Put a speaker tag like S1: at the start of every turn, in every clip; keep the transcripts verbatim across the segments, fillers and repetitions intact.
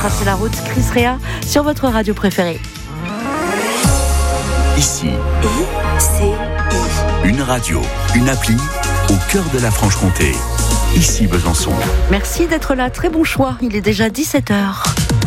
S1: Tracez la route, Chris Rea sur votre radio préférée.
S2: Ici,
S3: I C I.
S2: une radio, une appli au cœur de la Franche-Comté. Ici Besançon.
S1: Merci d'être là, très bon choix. Il est déjà dix-sept heures.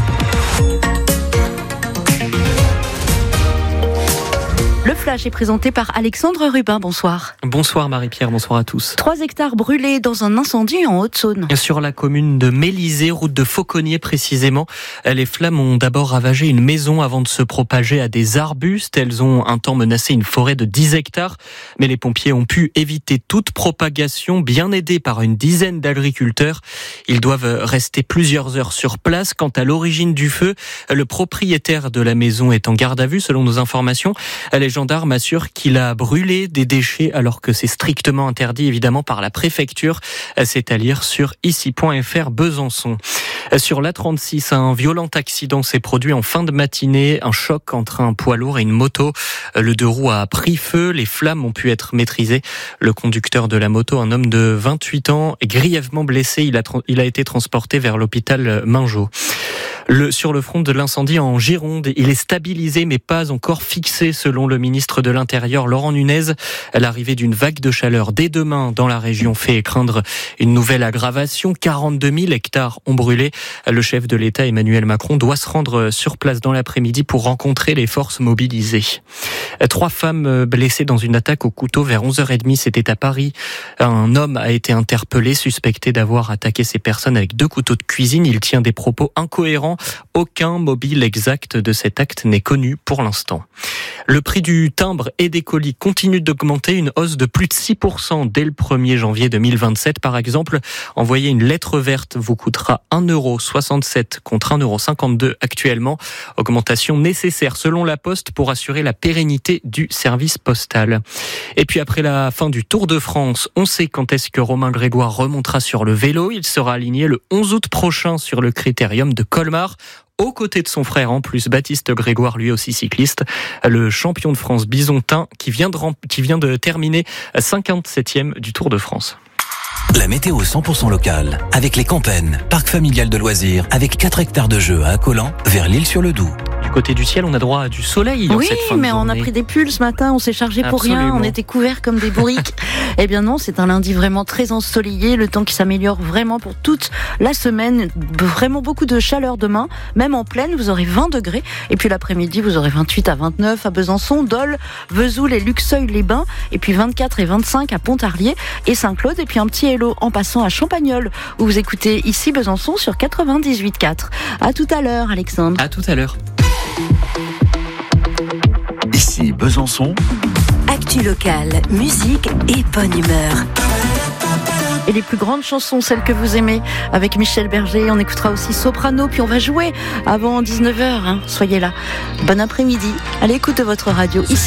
S1: Le flash est présenté par Alexandre Rubin. Bonsoir.
S4: Bonsoir Marie-Pierre, bonsoir à tous.
S1: Trois hectares brûlés dans un incendie en Haute-Saône.
S4: Sur la commune de Mélisée, route de Fauconnier précisément, les flammes ont d'abord ravagé une maison avant de se propager à des arbustes. Elles ont un temps menacé une forêt de dix hectares. Mais les pompiers ont pu éviter toute propagation, bien aidés par une dizaine d'agriculteurs. Ils doivent rester plusieurs heures sur place. Quant à l'origine du feu, le propriétaire de la maison est en garde à vue selon nos informations. Les gendarmes assurent qu'il a brûlé des déchets alors que c'est strictement interdit évidemment par la préfecture. C'est à lire sur ici point f r Besançon. Sur l'A trente-six, un violent accident s'est produit en fin de matinée. Un choc entre un poids lourd et une moto. Le deux roues a pris feu. Les flammes ont pu être maîtrisées. Le conducteur de la moto, un homme de vingt-huit ans, est grièvement blessé. Il a, tra- il a été transporté vers l'hôpital Mingeot. Le, sur le front de l'incendie en Gironde, il est stabilisé mais pas encore fixé selon le ministre de l'Intérieur Laurent Nunez. L'arrivée d'une vague de chaleur dès demain dans la région fait craindre une nouvelle aggravation. quarante-deux mille hectares ont brûlé. Le chef de l'État Emmanuel Macron doit se rendre sur place dans l'après-midi pour rencontrer les forces mobilisées. Trois femmes blessées dans une attaque au couteau vers onze heures trente, c'était à Paris. Un homme a été interpellé, suspecté d'avoir attaqué ces personnes avec deux couteaux de cuisine. Il tient des propos incohérents. Aucun mobile exact de cet acte n'est connu pour l'instant. Le prix du timbre et des colis continue d'augmenter, une hausse de plus de six pour cent dès le premier janvier deux mille vingt-sept. Par exemple, envoyer une lettre verte vous coûtera un euro soixante-sept contre un euro cinquante-deux actuellement. Augmentation nécessaire selon la Poste pour assurer la pérennité du service postal. Et puis après la fin du Tour de France, on sait quand est-ce que Romain Grégoire remontera sur le vélo. Il sera aligné le onze août prochain sur le Critérium de Colmar, aux côtés de son frère en plus, Baptiste Grégoire, lui aussi cycliste, le champion de France bisontin qui vient de, rem- qui vient de terminer cinquante-septième du Tour de France.
S5: La météo cent pour cent locale, avec les Campennes, parc familial de loisirs, avec quatre hectares de jeux à Accolant, vers l'Île-sur-le-Doubs.
S4: Du côté du ciel, on a droit à du soleil en
S1: Oui,
S4: cette fin de
S1: mais on a
S4: journée.
S1: pris des pulls ce matin, on s'est chargé pour rien,
S4: Absolument.
S1: on était couverts comme des bourriques. Eh bien non, c'est un lundi vraiment très ensoleillé, le temps qui s'améliore vraiment pour toute la semaine. Vraiment beaucoup de chaleur demain, même en plaine, vous aurez vingt degrés. Et puis l'après-midi, vous aurez vingt-huit à vingt-neuf à Besançon, Dole, Vesoul et Luxeuil-les-Bains. Et puis vingt-quatre et vingt-cinq à Pontarlier et Saint-Claude. Et puis un petit hello en passant à Champagnole, où vous écoutez ici Besançon sur quatre-vingt-dix-huit virgule quatre. À tout à l'heure, Alexandre.
S4: À tout à l'heure.
S2: Ici Besançon.
S3: Actu locale, musique et bonne humeur.
S1: Et les plus grandes chansons, celles que vous aimez, avec Michel Berger. On écoutera aussi Soprano, puis on va jouer avant dix-neuf heures. Hein. Soyez là. Bon après-midi. À l'écoute de votre radio. Ici.